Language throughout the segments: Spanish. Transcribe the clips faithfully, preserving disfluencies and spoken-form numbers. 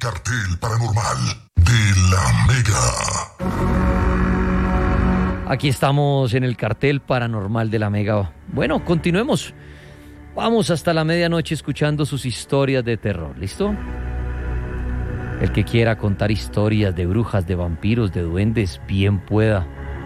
cartel paranormal de la Mega. Aquí estamos en el cartel paranormal de la Mega. Bueno, continuemos. Vamos hasta la medianoche escuchando sus historias de terror. ¿Listo? El que quiera contar historias de brujas, de vampiros, de duendes, bien pueda.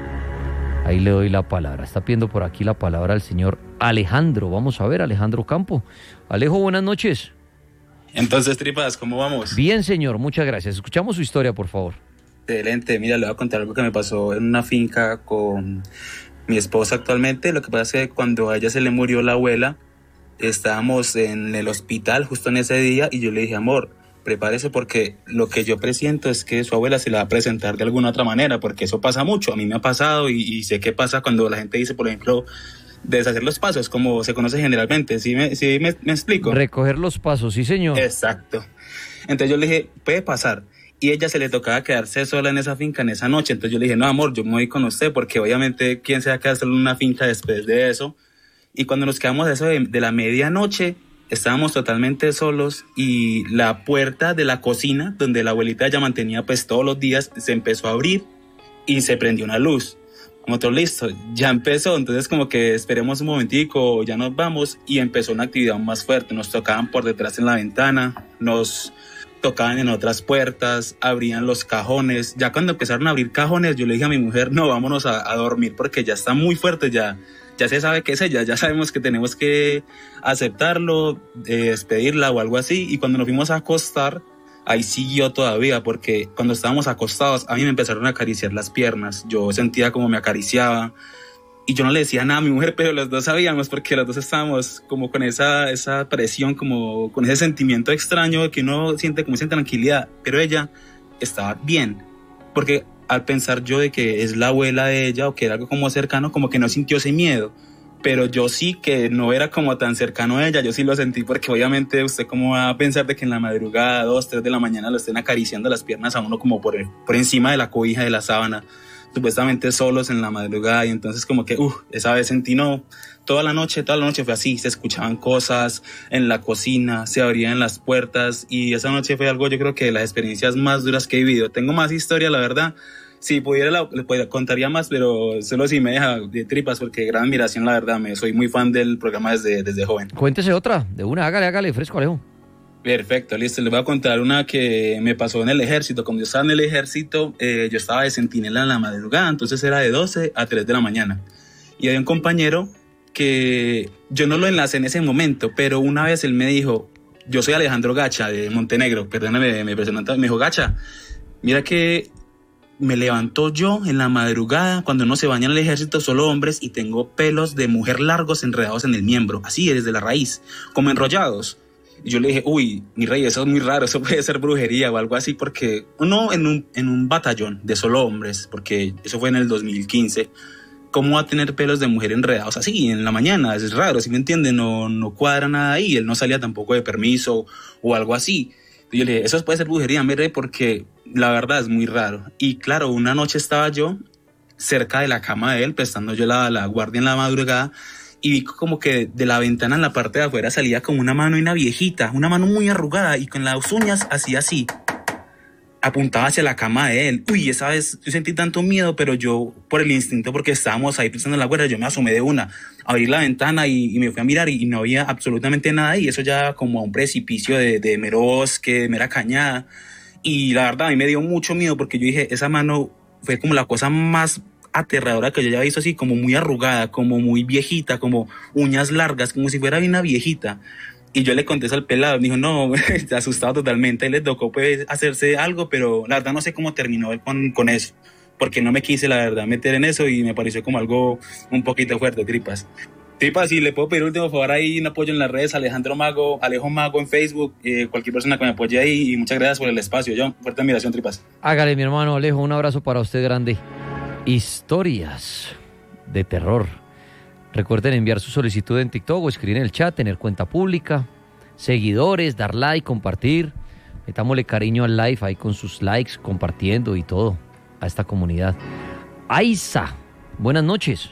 Ahí le doy la palabra. Está pidiendo por aquí la palabra al señor Alejandro. Vamos a ver, Alejandro Campo. Alejo, buenas noches. Entonces, Tripas, ¿cómo vamos? Bien, señor, muchas gracias. Escuchamos su historia, por favor. Excelente. Mira, le voy a contar algo que me pasó en una finca con mi esposa actualmente. Lo que pasa es que cuando a ella se le murió la abuela, estábamos en el hospital justo en ese día y yo le dije, amor, prepárese porque lo que yo presiento es que su abuela se la va a presentar de alguna otra manera, porque eso pasa mucho. A mí me ha pasado y, y sé qué pasa cuando la gente dice, por ejemplo, deshacer los pasos, como se conoce generalmente. ¿Sí me, sí me, me explico? Recoger los pasos, sí, señor. Exacto. Entonces yo le dije, puede pasar. Y ella se le tocaba quedarse sola en esa finca en esa noche. Entonces yo le dije, no, amor, yo me voy con usted, porque obviamente, ¿quién se va a quedar solo en una finca después de eso? Y cuando nos quedamos de eso de, de la medianoche, estábamos totalmente solos y la puerta de la cocina, donde la abuelita ya mantenía pues todos los días, se empezó a abrir y se prendió una luz. Como todo listo, ya empezó, entonces como que esperemos un momentico, ya nos vamos, y empezó una actividad más fuerte. Nos tocaban por detrás en la ventana, nos tocaban en otras puertas, abrían los cajones. Ya cuando empezaron a abrir cajones, yo le dije a mi mujer, no, vámonos a, a dormir porque ya está muy fuerte, ya, ya se sabe qué es ella, ya sabemos que tenemos que aceptarlo, eh, despedirla o algo así. Y cuando nos fuimos a acostar, ahí siguió todavía, porque cuando estábamos acostados, a mí me empezaron a acariciar las piernas. Yo sentía como me acariciaba y yo no le decía nada a mi mujer, pero los dos sabíamos, porque los dos estábamos como con esa, esa presión, como con ese sentimiento extraño de que uno siente como esa tranquilidad, pero ella estaba bien, porque al pensar yo de que es la abuela de ella o que era algo como cercano, como que no sintió ese miedo. Pero yo sí, que no era como tan cercano a ella, yo sí lo sentí, porque obviamente usted cómo va a pensar de que en la madrugada, dos, tres de la mañana, lo estén acariciando las piernas a uno como por, por encima de la cobija de la sábana, supuestamente solos en la madrugada. Y entonces como que, uff, esa vez sentí, no, toda la noche, toda la noche fue así, se escuchaban cosas en la cocina, se abrían las puertas, y esa noche fue algo, yo creo que de las experiencias más duras que he vivido. Tengo más historia, la verdad. Si pudiera, la, le contaría más, pero solo si me deja de Tripas, porque gran admiración, la verdad. Me soy muy fan del programa desde, desde joven. Cuéntese otra, de una, hágale, hágale, fresco, Alejo. Perfecto, listo. Les voy a contar una que me pasó en el ejército. Cuando yo estaba en el ejército, eh, yo estaba de centinela en la madrugada, entonces era de doce a tres de la mañana. Y había un compañero que yo no lo enlacé en ese momento, pero una vez él me dijo, yo soy Alejandro Gacha de Montenegro, perdóname, me presentó, me dijo, Gacha, mira que me levanto yo en la madrugada, cuando uno se baña en el ejército, solo hombres, y tengo pelos de mujer largos enredados en el miembro, así desde la raíz, como enrollados. Y yo le dije, uy, mi rey, eso es muy raro, eso puede ser brujería o algo así, porque uno en un, en un batallón de solo hombres, porque eso fue en el dos mil quince, ¿cómo va a tener pelos de mujer enredados así en la mañana? Es raro, ¿sí me entienden? No, no cuadra nada ahí, él no salía tampoco de permiso o algo así. Y yo le dije, eso puede ser brujería, mi rey, porque la verdad es muy raro. Y claro, una noche estaba yo cerca de la cama de él, prestando yo la, la guardia en la madrugada, y vi como que de la ventana en la parte de afuera salía como una mano y una viejita, una mano muy arrugada, y con las uñas hacía así, apuntaba hacia la cama de él. Uy, esa vez yo sentí tanto miedo, pero yo, por el instinto, porque estábamos ahí prestando la guardia, yo me asomé de una, abrí la ventana y, y me fui a mirar, y, y no había absolutamente nada ahí. Eso ya como a un precipicio de, de mero bosque, de mera cañada. Y la verdad a mí me dio mucho miedo, porque yo dije, esa mano fue como la cosa más aterradora que yo ya he visto, así como muy arrugada, como muy viejita, como uñas largas, como si fuera una viejita. Y yo le contesto al pelado, me dijo, no, está asustado totalmente, le tocó pues hacerse algo, pero la verdad no sé cómo terminó él con, con eso, porque no me quise la verdad meter en eso, y me pareció como algo un poquito fuerte, Tripas. Tripas, si le puedo pedir último favor ahí, un apoyo en las redes, Alejandro Mago, Alejo Mago en Facebook, eh, cualquier persona que me apoye ahí, y muchas gracias por el espacio, yo, fuerte admiración, Tripas. Hágale, mi hermano Alejo, un abrazo para usted grande. Historias de terror. Recuerden enviar su solicitud en TikTok o escribir en el chat, tener cuenta pública, seguidores, dar like, compartir. Metámosle cariño al live ahí con sus likes, compartiendo y todo a esta comunidad. Aiza, buenas noches.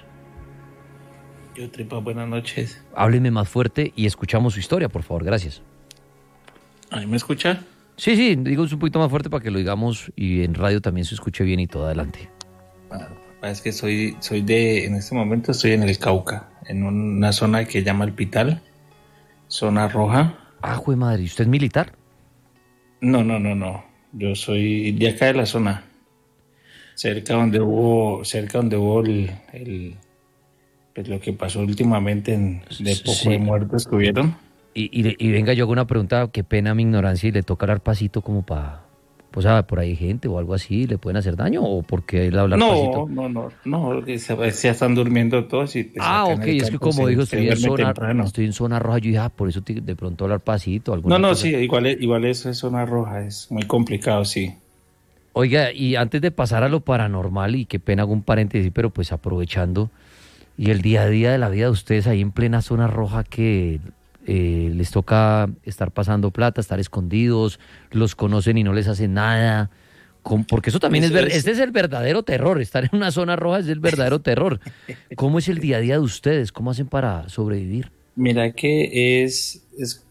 Yo, Tripa, buenas noches. Hábleme más fuerte y escuchamos su historia, por favor, gracias. ¿Ahí me escucha? Sí, sí, digo un poquito más fuerte para que lo digamos y en radio también se escuche bien y todo adelante. Bueno, es que soy, soy de, en este momento estoy en el Cauca, en una zona que llama El Pital, zona roja. Ah, jue madre, ¿y usted es militar? No, no, no, no. Yo soy de acá de la zona, cerca donde hubo, cerca donde hubo el, el pues lo que pasó últimamente en, de poco Sí. de muertos que hubieron. Y, y, y venga, yo hago una pregunta, qué pena mi ignorancia y le toca hablar pasito como para, pues ah, por ahí hay gente o algo así, ¿le pueden hacer daño o porque él hablar No, pasito? no, no, no, que se, se están durmiendo todos y pues, Ah, acá en ok, el es que campo como se- dijo, se estoy en duerme zona, temprano. estoy en zona roja, yo dije, ah, por eso te- de pronto hablar pasito, alguna No, no, cosa. sí, igual, es- igual eso es zona roja, es muy complicado, sí. Oiga, y antes de pasar a lo paranormal, y qué pena hago un paréntesis, pero pues aprovechando, y el día a día de la vida de ustedes ahí en plena zona roja que eh, les toca estar pasando plata, estar escondidos, los conocen y no les hacen nada, ¿cómo? Porque eso también es, Eso ver, es- este es el verdadero terror, estar en una zona roja es el verdadero terror. ¿Cómo es el día a día de ustedes? ¿Cómo hacen para sobrevivir? Mira que es, es,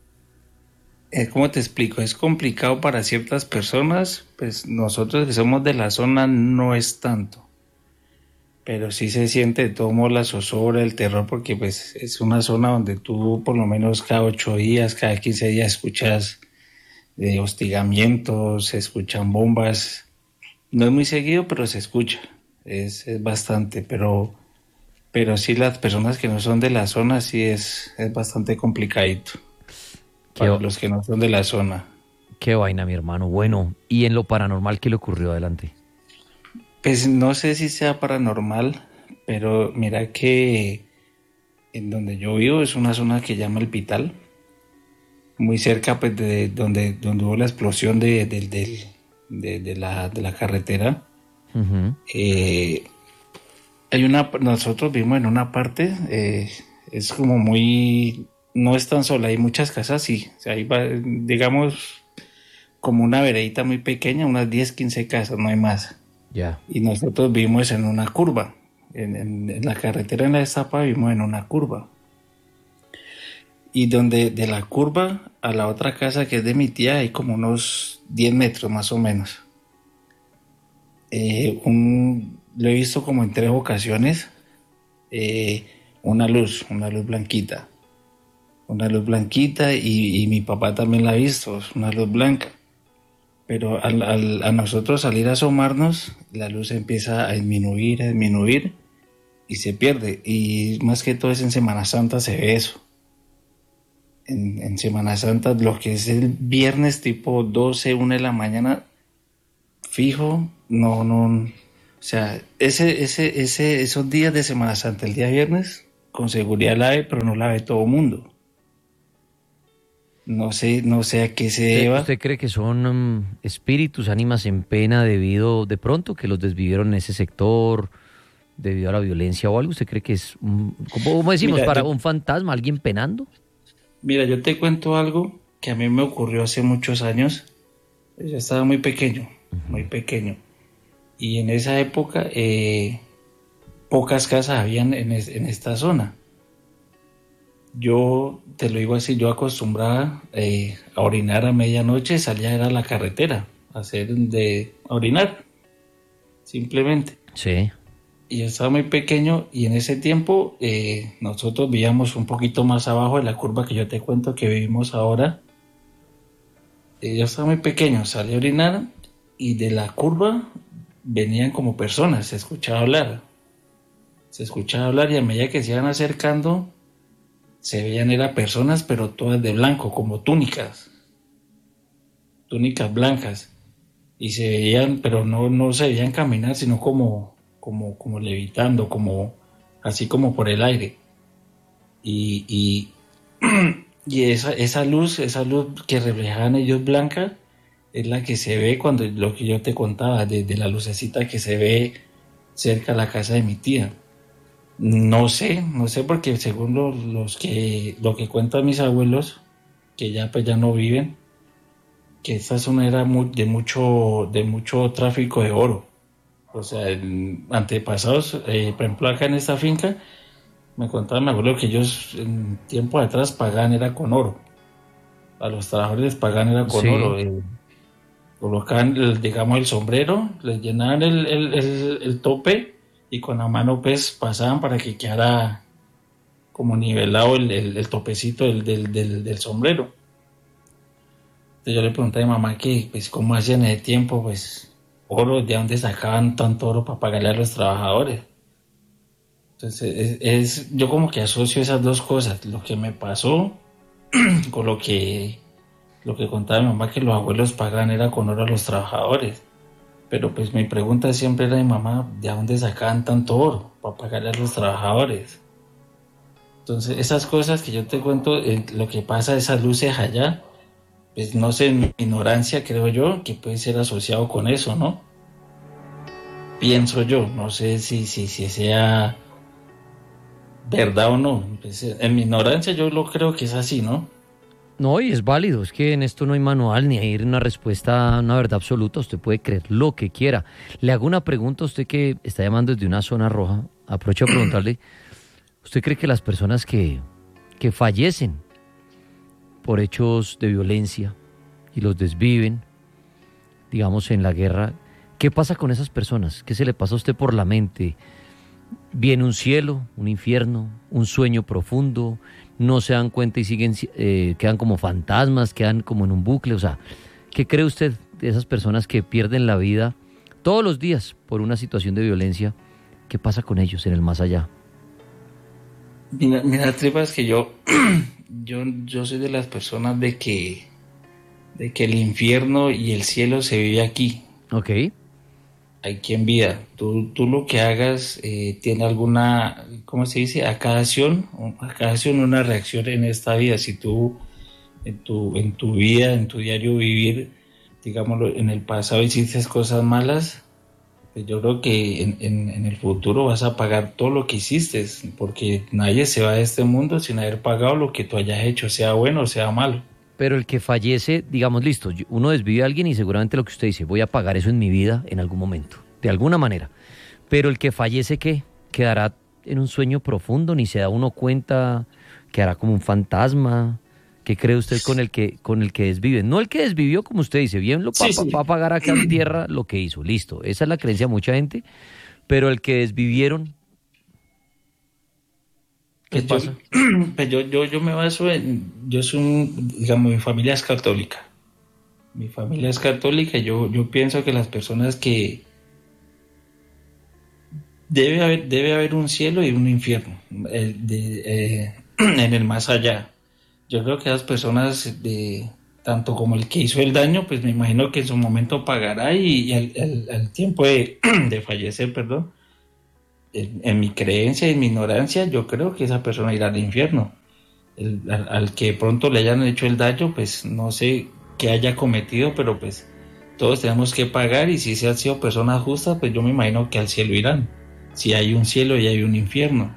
es, ¿cómo te explico? Es complicado para ciertas personas, pues nosotros que somos de la zona no es tanto, pero sí se siente de todo modo la zozobra, el terror, porque pues es una zona donde tú por lo menos cada ocho días, cada quince días escuchas de hostigamientos, se escuchan bombas. No es muy seguido, pero se escucha. Es, es bastante, pero, pero sí las personas que no son de la zona sí es, es bastante complicadito. ¿Qué, Para los que no son de la zona. qué vaina, mi hermano? Bueno, y en lo paranormal, ¿qué le ocurrió? Adelante. Pues no sé si sea paranormal, pero mira que en donde yo vivo es una zona que llama El Pital, muy cerca pues de donde, donde hubo la explosión de, de, del- de- de la, de la carretera. Ujú. Eh, hay una, nosotros vivimos en una parte, eh, es como muy, no es tan sola, hay muchas casas, sí, o sea, hay, va- digamos, como una veredita muy pequeña, unas diez quince casas, no hay más. Ya. Y nosotros vivimos en una curva, en, en- en la carretera en la Estapa vivimos en una curva. Y donde de la curva a la otra casa que es de mi tía hay como unos diez metros más o menos. Eh, un, lo he visto como en tres ocasiones, eh, una luz, una luz blanquita, una luz blanquita y, y mi papá también la ha visto, es una luz blanca. Pero al, al- a nosotros salir a asomarnos, la luz empieza a disminuir, a disminuir y se pierde. Y más que todo es en Semana Santa se ve eso. En, en Semana Santa, lo que es el viernes tipo doce, una de la mañana, fijo, no, no, o sea, ese, ese, ese, esos días de Semana Santa, el día viernes, con seguridad la ve, pero no la ve todo el mundo. No sé, no sé a qué se ¿Usted, deba. usted cree que son mm, espíritus, ánimas en pena debido de pronto que los desvivieron en ese sector, debido a la violencia o algo? ¿Usted cree que es, un- cómo cómo decimos, Mira, para yo- un fantasma, alguien penando? Mira, yo te cuento algo que a mí me ocurrió hace muchos años. Yo estaba muy pequeño, muy pequeño. Y en esa época, eh, pocas casas habían en, es- en esta zona. Yo, te lo digo así, yo acostumbraba eh, a orinar a medianoche, salía a la carretera, a hacer de a orinar, simplemente. Sí. Y yo estaba muy pequeño y en ese tiempo eh, nosotros vivíamos un poquito más abajo de la curva que yo te cuento que vivimos ahora. Eh, yo estaba muy pequeño, salí a orinar y de la curva venían como personas, se escuchaba hablar. Se escuchaba hablar y a medida que se iban acercando se veían era personas pero todas de blanco, como túnicas, túnicas blancas. Y se veían, pero no, no se veían caminar, sino como, como, como levitando, como, así como por el aire. Y, y, y esa, esa luz, esa luz que reflejaban ellos blanca, es la que se ve cuando lo que yo te contaba, desde la lucecita que se ve cerca a la casa de mi tía. No sé, no sé porque según los, los que, lo que cuentan mis abuelos, que ya pues ya no viven, que esta zona era mu- de mucho, de mucho tráfico de oro. O sea, en antepasados, eh, por ejemplo, acá en esta finca, me contaba mi abuelo que ellos en tiempo atrás pagaban era con oro. A los trabajadores les pagan era con Sí. oro. eh, Colocaban, el- digamos, el sombrero, les llenaban el, el, el, el tope y con la mano pues pasaban para que quedara como nivelado el, el, el topecito del, del, del, del sombrero. Entonces yo le pregunté a mi mamá que pues cómo hacían en el tiempo, pues oro, de dónde sacaban tanto oro para pagarle a los trabajadores. Entonces es, es- yo como que asocio esas dos cosas, lo que me pasó con lo que lo que contaba mi mamá, que los abuelos pagan era con oro a los trabajadores. Pero pues mi pregunta siempre era, mi mamá, ¿de dónde sacaban tanto oro para pagarle a los trabajadores? Entonces esas cosas que yo te cuento, eh, lo que pasa, esas luces allá, pues no sé, en mi ignorancia creo yo que puede ser asociado con eso, ¿no? Pienso yo, no sé si, si, si sea verdad o no. Pues, eh, en mi ignorancia yo lo creo que es así, ¿no? No, y es válido, es que en esto no hay manual ni hay una respuesta, una verdad absoluta, usted puede creer lo que quiera. Le hago una pregunta a usted que está llamando desde una zona roja, aprovecho a preguntarle, ¿usted cree que las personas que, que fallecen por hechos de violencia y los desviven, digamos en la guerra, qué pasa con esas personas? ¿Qué se le pasa a usted por la mente? ¿Viene un cielo, un infierno, un sueño profundo? ¿No se dan cuenta y siguen, eh, quedan como fantasmas, quedan como en un bucle? O sea, ¿qué cree usted de esas personas que pierden la vida todos los días por una situación de violencia? ¿Qué pasa con ellos en el más allá? Mira, mira, tripas, que yo, yo, yo soy de las personas de que, de que el infierno y el cielo se vive aquí, Ok, aquí en vida. Tú, tú lo que hagas eh, tiene alguna, ¿cómo se dice? A cada acción, a cada acción una reacción en esta vida. Si tú en tu, en tu vida, en tu diario vivir, digámoslo, en el pasado hiciste cosas malas, pues yo creo que en, en, en el futuro vas a pagar todo lo que hiciste, porque nadie se va de este mundo sin haber pagado lo que tú hayas hecho, sea bueno o sea malo. pero el que fallece, digamos, listo, yo- uno desvive a alguien y seguramente lo que usted dice, voy a pagar eso en mi vida en algún momento, de alguna manera. Pero el que fallece, ¿qué? ¿Quedará en un sueño profundo? ¿Ni se da uno cuenta? ¿Quedará como un fantasma? ¿Qué cree usted con el que con el que desvive? No el que desvivió, como usted dice, bien lo va Sí, sí. a pagar acá en tierra lo que hizo, listo. Esa es la creencia de mucha gente, pero el que desvivieron, ¿qué Pues yo, pasa? pues yo, yo, yo me baso en, yo soy un, digamos, mi familia es católica. Mi familia es católica y yo, yo pienso que las personas que debe haber, debe haber un cielo y un infierno eh, de, eh, en el más allá. Yo creo que las personas, de, tanto como el que hizo el daño, pues me imagino que en su momento pagará y, y al, al- al tiempo de, de fallecer, perdón, en, en mi creencia y en mi ignorancia, yo creo que esa persona irá al infierno. El- al, al que pronto le hayan hecho el daño, pues no sé qué haya cometido, pero pues todos tenemos que pagar y si se han sido personas justas, pues yo me imagino que al cielo irán. Si hay un cielo y hay un infierno.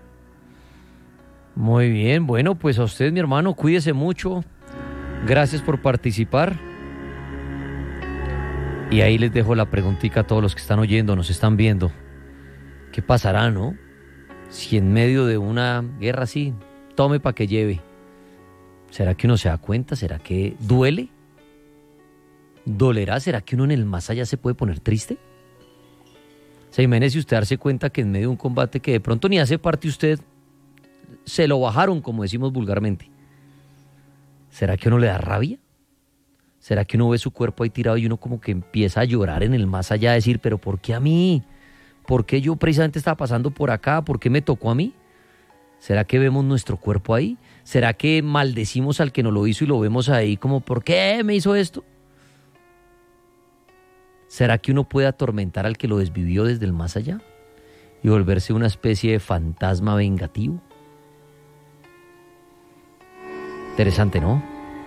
Muy bien, bueno, pues a usted, mi hermano, cuídese mucho. Gracias por participar. Y ahí les dejo la preguntita a todos los que están oyendo, nos están viendo. ¿Qué pasará, no? Si en medio de una guerra así, tome para que lleve. ¿Será que uno se da cuenta? ¿Será que duele? ¿Dolerá? ¿Será que uno en el más allá se puede poner triste? O sea, imagínese usted darse cuenta que en medio de un combate que de pronto ni hace parte usted, se lo bajaron, como decimos vulgarmente. ¿Será que uno le da rabia? ¿Será que uno ve su cuerpo ahí tirado y uno como que empieza a llorar en el más allá, a decir, pero ¿por qué a mí? ¿Por qué yo precisamente estaba pasando por acá? ¿Por qué me tocó a mí? ¿Será que vemos nuestro cuerpo ahí? ¿Será que maldecimos al que nos lo hizo y lo vemos ahí como, ¿por qué me hizo esto? ¿Será que uno puede atormentar al que lo desvivió desde el más allá y volverse una especie de fantasma vengativo? Interesante, ¿no?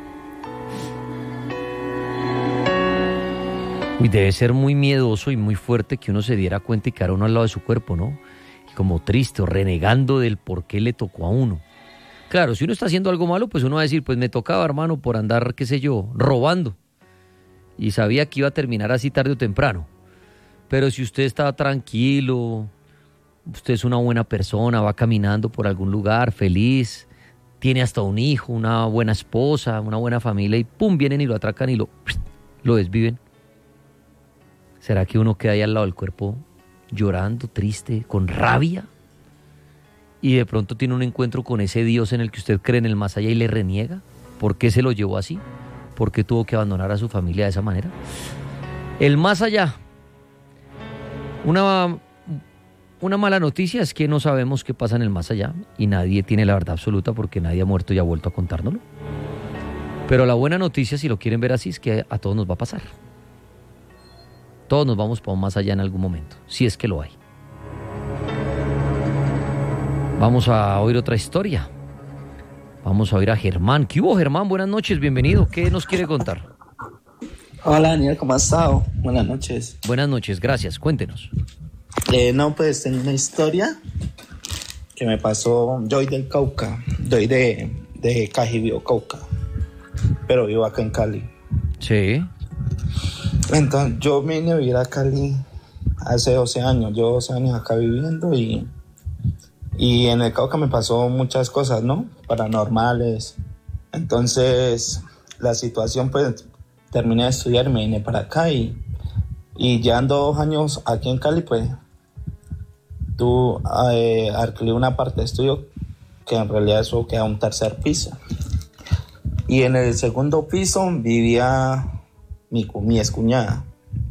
Uy, debe ser muy miedoso y muy fuerte que uno se diera cuenta y quedara uno al lado de su cuerpo, ¿no? Y como triste o renegando del por qué le tocó a uno. Claro, si uno está haciendo algo malo, pues uno va a decir, pues me tocaba, hermano, por andar, qué sé yo, robando. Y sabía que iba a terminar así tarde o temprano. Pero si usted estaba tranquilo, usted es una buena persona, va caminando por algún lugar feliz, tiene hasta un hijo, una buena esposa, una buena familia y pum, vienen y lo atracan y lo, lo desviven. ¿Será que uno queda ahí al lado del cuerpo llorando, triste, con rabia? Y de pronto tiene un encuentro con ese Dios en el que usted cree en el más allá y le reniega. ¿Por qué se lo llevó así? ¿Por qué tuvo que abandonar a su familia de esa manera? El más allá. Una, una mala noticia es que no sabemos qué pasa en el más allá y nadie tiene la verdad absoluta porque nadie ha muerto y ha vuelto a contárnoslo. Pero la buena noticia, si lo quieren ver así, es que a todos nos va a pasar. Todos nos vamos para un más allá en algún momento, si es que lo hay. Vamos a oír otra historia. Vamos a oír a Germán. ¿Qué hubo, Germán? Buenas noches, bienvenido. ¿Qué nos quiere contar? Hola, Daniel, ¿cómo has estado? Buenas noches. Buenas noches, gracias. Cuéntenos. Eh, no, pues tengo una historia que me pasó. Yo soy del Cauca, doy de, de Cajibío, Cauca, pero vivo acá en Cali. Sí. Entonces, yo vine a vivir a Cali hace doce años. Yo doce años acá viviendo y, y en el Cauca me pasó muchas cosas, ¿no? Paranormales. Entonces, la situación, pues, terminé de estudiar y me vine para acá y, y ya ando dos años aquí en Cali, pues, tú eh, alquilé una parte de estudio que en realidad eso queda un tercer piso. Y en el segundo piso vivía mi, mi excuñada.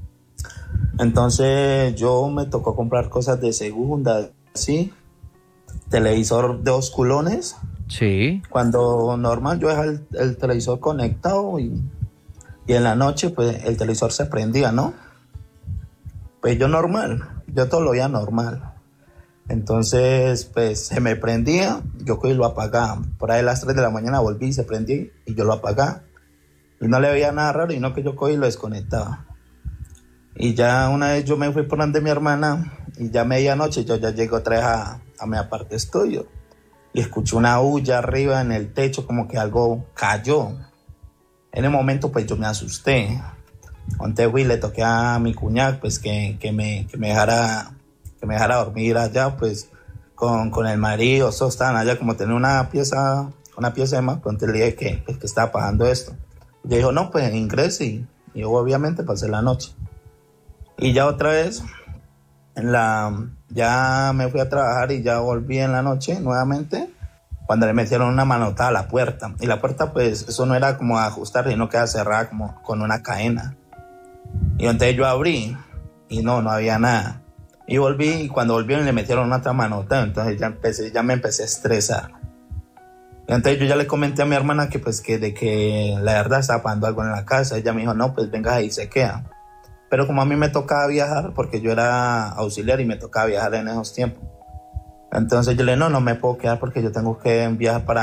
Entonces yo me tocó comprar cosas de segunda, ¿sí? Televisor de dos culones. Sí. Cuando normal yo dejaba el, el televisor conectado y, y en la noche pues el televisor se prendía, ¿no? Pues yo normal, yo todo lo veía normal. Entonces pues se me prendía, yo cogí y lo apagaba. Por ahí a las tres de la mañana volví y se prendía y yo lo apagaba. Y no le veía nada raro, y no que yo cogí y lo desconectaba. Y ya una vez yo me fui por donde mi hermana y ya medianoche yo ya llego otra vez a, a mi aparte estudio y escuché una huya arriba en el techo, como que algo cayó. En el momento pues yo me asusté. Entonces fui y le toqué a mi cuñada pues que, que, me, que, me dejara, que me dejara dormir allá pues con, con el marido. Todos estaban allá como tenía una pieza, una pieza de más, pues entonces le dije que, pues, que estaba pasando esto. Y yo dijo, no, pues ingrese y, y yo obviamente pasé la noche. Y ya otra vez, en la, ya me fui a trabajar y ya volví en la noche nuevamente, cuando le metieron una manotada a la puerta. Y la puerta, pues, eso no era como ajustar, sino que era cerrada como con una cadena. Y entonces yo abrí y no, no había nada. Y volví, y cuando volvieron le metieron una otra manotada, entonces ya, empecé, ya me empecé a estresar. Y entonces yo ya le comenté a mi hermana que, pues, que de que la verdad estaba pasando algo en la casa. Ella me dijo, no, pues venga ahí, se queda. Pero como a mí me tocaba viajar, porque yo era auxiliar y me tocaba viajar en esos tiempos. Entonces yo le dije, no, no me puedo quedar porque yo tengo que viajar para